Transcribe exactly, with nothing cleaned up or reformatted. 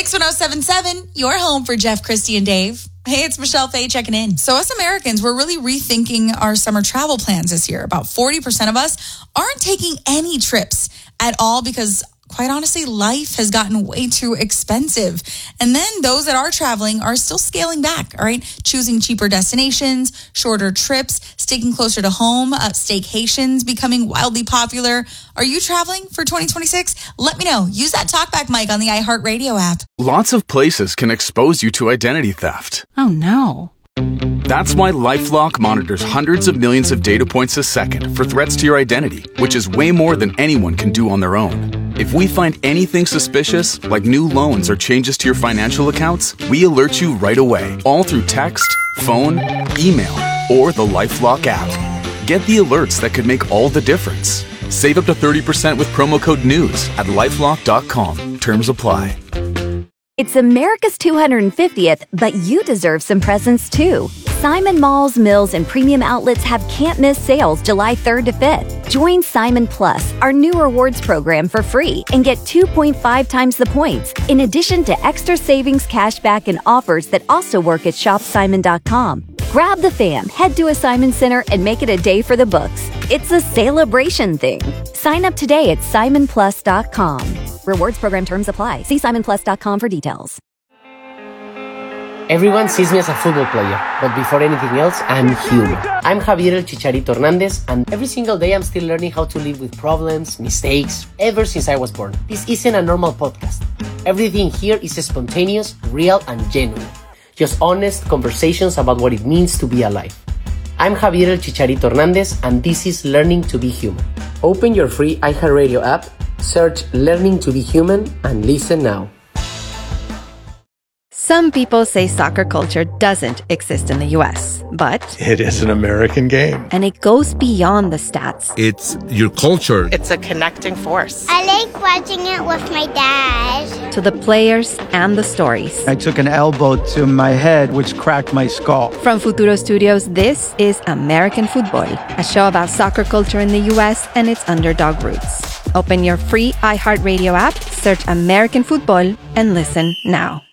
Mix one oh seven point seven, your home for Jeff, Christy, and Dave. Hey, it's Michelle Faye checking in. So us Americans, we're really rethinking our summer travel plans this year. About forty percent of us aren't taking any trips at all because, quite honestly, life has gotten way too expensive. And then those that are traveling are still scaling back, all right? Choosing cheaper destinations, shorter trips, sticking closer to home, uh, staycations becoming wildly popular. Are you traveling for twenty twenty-six? Let me know. Use that TalkBack mic on the iHeartRadio app. Lots of places can expose you to identity theft. Oh, no. That's why LifeLock monitors hundreds of millions of data points a second for threats to your identity, which is way more than anyone can do on their own. If we find anything suspicious, like new loans or changes to your financial accounts, we alert you right away, all through text, phone, email, or the LifeLock app. Get the alerts that could make all the difference. Save up to thirty percent with promo code NEWS at lifelock dot com. Terms apply. It's America's two hundred fiftieth, but you deserve some presents too. Simon Malls, Mills, and Premium Outlets have can't-miss sales July third to fifth. Join Simon Plus, our new rewards program, for free and get two point five times the points, in addition to extra savings, cashback, and offers that also work at shop simon dot com. Grab the fam, head to a Simon Center, and make it a day for the books. It's a celebration thing. Sign up today at simon plus dot com. Rewards program terms apply. See simon plus dot com for details. Everyone sees me as a football player, but before anything else, I'm human. I'm Javier El Chicharito Hernandez, and every single day I'm still learning how to live with problems, mistakes, ever since I was born. This isn't a normal podcast. Everything here is spontaneous, real, and genuine. Just honest conversations about what it means to be alive. I'm Javier El Chicharito Hernandez, and this is Learning to be Human. Open your free iHeartRadio app, search Learning to be Human, and listen now. Some people say soccer culture doesn't exist in the U S, but it is an American game. And it goes beyond the stats. It's your culture. It's a connecting force. I like watching it with my dad. To the players and the stories. I took an elbow to my head, which cracked my skull. From Futuro Studios, this is American Football, a show about soccer culture in the U S and its underdog roots. Open your free iHeartRadio app, search American Football, and listen now.